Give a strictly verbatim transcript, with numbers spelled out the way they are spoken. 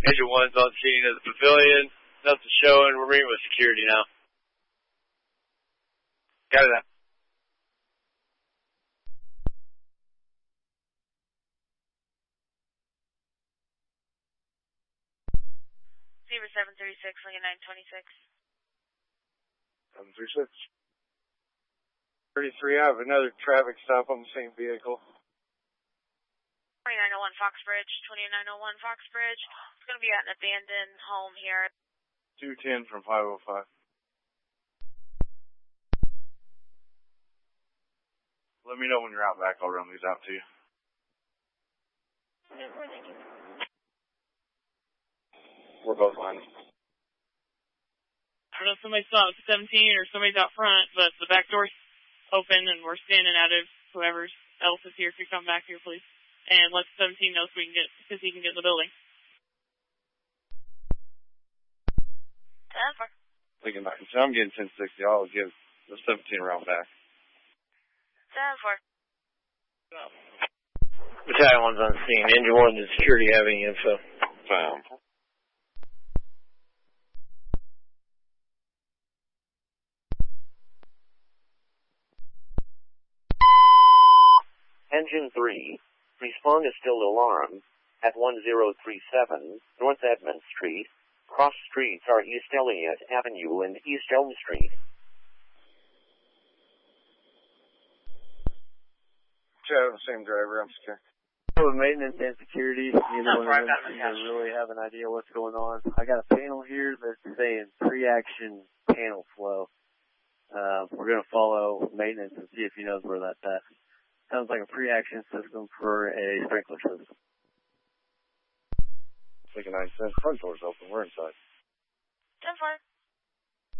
Engine one's on scene at the pavilion. Nothing showing. We're meeting with security now. Got it. Zebra seven thirty-six, Lincoln nine twenty-six. seven three six. thirty-three, I have another traffic stop on the same vehicle. twenty-nine oh one Foxbridge, twenty-nine oh one Foxbridge. It's going to be at an abandoned home here. two ten from five oh five. Let me know when you're out back. I'll run these out to you. We're both lines. I don't know if somebody's still out at seventeen or somebody's out front, but the back door's open and we're standing out of whoever else is here. If you come back here, please. And let seventeen know so we can get, because he can get in the building. ten four. Thinking back. So I'm getting ten sixty. I'll give the seventeen around back. ten four. Battalion one's on scene. Engine one and security have any info? Found. Engine three, respond to still alarm at one zero three seven North Edmond Street. Cross streets are East Elliott Avenue and East Elm Street. Yeah, the same driver. I'm scared. With maintenance and security, neither one of them seem to really have an idea what's going on. I got a panel here that's saying pre-action panel flow. Uh, we're going to follow maintenance and see if he knows where that's at. Sounds like a pre-action system for a sprinkler system. Thinking nine cents. Front door's open. We're inside.